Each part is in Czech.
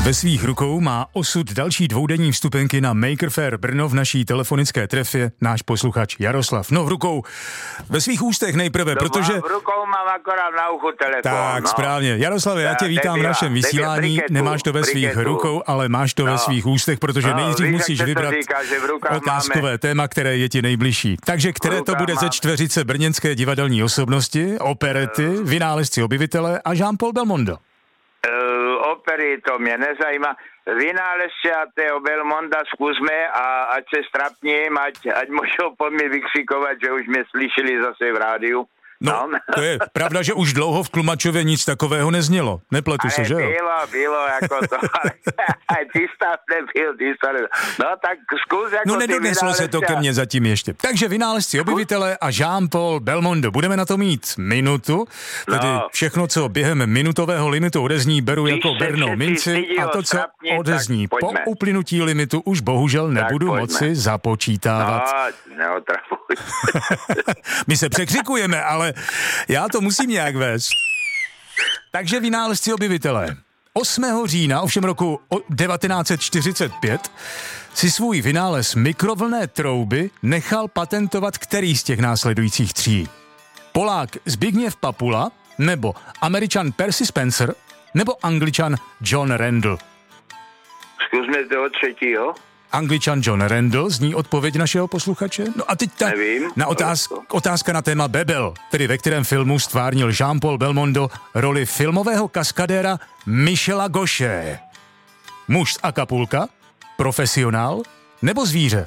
Ve svých rukou má osud další dvoudenní vstupenky na Maker Faire Brno v naší telefonické trefě náš posluchač Jaroslav. No v rukou, ve svých ústech nejprve, protože... V rukou mám akorát na uchu telefon. Tak, správně. Jaroslave, já tě vítám v našem vysílání. Nemáš to ve svých rukou, ale máš to ve svých ústech, protože nejdřív musíš vybrat otázkové téma, které je ti nejbližší. Takže které to bude ze čtveřice brněnské divadelní osobnosti, operety, vynálezci objevitele a Jean-Paul Belmondo? Opery to mě nezajímá. Vynálezce a tého Belmonda zkusme a ať se strapním, ať můžou po mě vykřikovat, že už mě slyšeli zase v rádiu. No, to je pravda, že už dlouho v Klumačově nic takového neznělo. Nepletu se, že jo? Bylo jako to, ale ty stav nebyl. No tak zkus jako nedoneslo se to ke mně zatím ještě. Takže vynálezci objevitele a Jean-Paul Belmondo. Budeme na to mít minutu, tedy všechno, co během minutového limitu odezní, beru jako bernou minci a to, co odezní po uplynutí limitu, už bohužel nebudu moci započítávat. No, neotravuj. My se překřikujeme, ale já to musím nějak vést. Takže vynálezci objevitelé. 8. října ovšem roku 1945 si svůj vynález mikrovlnné trouby nechal patentovat který z těch následujících tří? Polák Zbigněv Papula, nebo Američan Percy Spencer, nebo Angličan John Randall? Zkusme toho třetího. Angličan John Randall, zní odpověď našeho posluchače. No a teď otázka na téma Bebel, tedy ve kterém filmu stvárnil Jean-Paul Belmondo roli filmového kaskadéra Michela Gauche. Muž z Acapulca, profesionál nebo zvíře?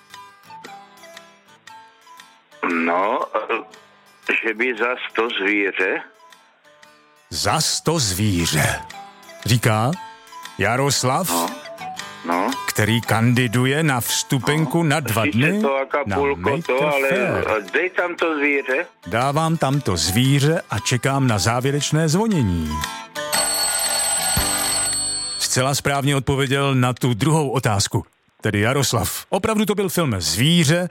No, že by zas to zvíře. Zas to zvíře, říká Jaroslav, No. který kandiduje na vstupenku na 2 dny to Acapulco, ale dej tam to zvíře. Dávám tam to zvíře a čekám na závěrečné zvonění. Zcela správně odpověděl na tu druhou otázku, tedy Jaroslav. Opravdu to byl film Zvíře,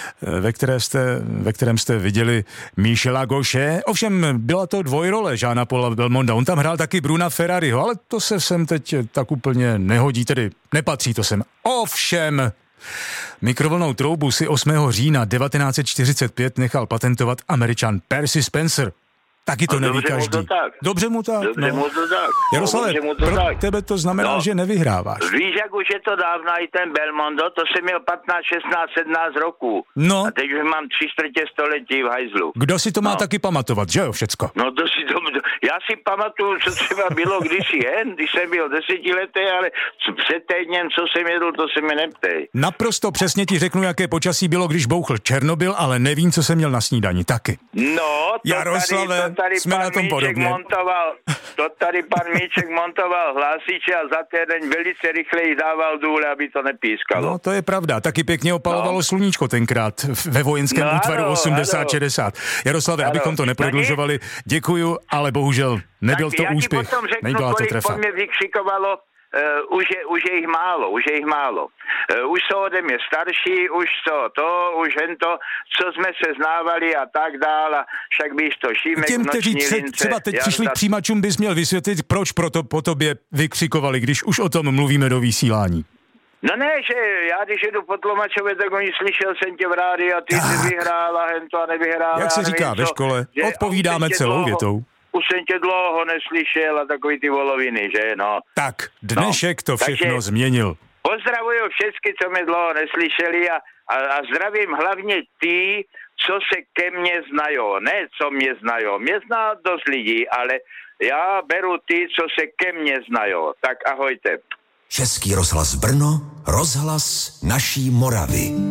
ve kterém jste viděli Michela Gauche. Ovšem byla to dvojrole Jeana Paula Belmonda. On tam hrál taky Bruna Ferrariho, ale to se sem teď tak úplně nehodí, tedy nepatří to sem. Ovšem, mikrovlnnou troubu si 8. října 1945 nechal patentovat Američan Percy Spencer. Taky to neví každý. Dobře mu tak. Jaroslave, pro tebe to znamená, že nevyhráváš. Víš, jak už je to dávno i ten Belmondo, to jsem měl 15, 16, 17 roků. No. A teď už mám 3/4 století v hajzlu. Kdo si to má taky pamatovat, že jo, všecko? No to si to... Já si pamatuju, co třeba bylo kdysi jen, když jsem byl 10letý, ale před týdnem, co jsem jedl, to se mi neptej. Naprosto přesně ti řeknu, jaké počasí bylo, když bouchl Černobyl, ale nevím, co jsem měl na snídani taky. No, Jaroslave, jsme na tom podobně. Tady pan Míček montoval hlásiče a za týden velice rychle jich dával důle, aby to nepískalo. No, to je pravda. Taky pěkně opalovalo sluníčko tenkrát ve vojenském útvaru 80-60. Jaroslave, abychom to neprodlužovali, děkuju, ale bohužel nebyl to úspěch. Nebyla to trefa. Mě vykřikovalo, už je jich málo. Už jsou ode mě starší, už už hento, co jsme se znávali a tak dál, a však víš to, Šimek, těm, kteří třeba teď přišli k přijímačům, bys měl vysvětlit, proč proto po tobě vykřikovali, když už o tom mluvíme do vysílání. No ne, že já když jedu po Tlumačově, tak oni slyšel jsem tě v rádiu a ty jsi vyhrála hento a nevyhrála. Jak se říká ve škole, odpovídáme celou větou. Už jsem tě dlouho neslyšel a takový ty voloviny, že no. Tak, dnešek to všechno změnil. Pozdravuju všechny, co mě dlouho neslyšeli a zdravím hlavně ty, co se ke mně znají. Ne, co mě znají. Mě zná dost lidí, ale já beru ty, co se ke mně znají. Tak ahojte. Český rozhlas Brno, rozhlas naší Moravy.